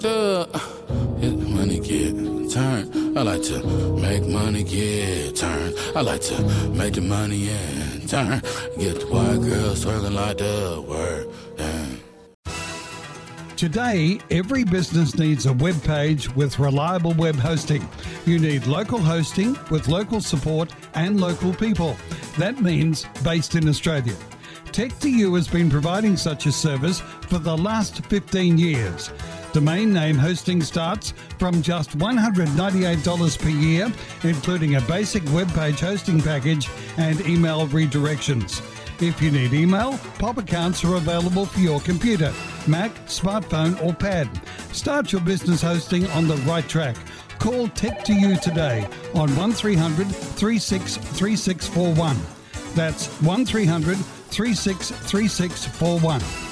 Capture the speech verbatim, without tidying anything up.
to get money, get turn. I like to make money, get turn. I like to make the money and turn. Get the white girls twerking like the word. Yeah. Today, every business needs a web page with reliable web hosting. You need local hosting with local support and local people. That means based in Australia. Tech two U has been providing such a service for the last fifteen years. Domain name hosting starts from just one hundred ninety-eight dollars per year, including a basic web page hosting package and email redirections. If you need email, pop accounts are available for your computer, Mac, smartphone or pad. Start your business hosting on the right track. Call Tech two U today on one three hundred, three six three six four one. That's one three hundred, three six three six four one.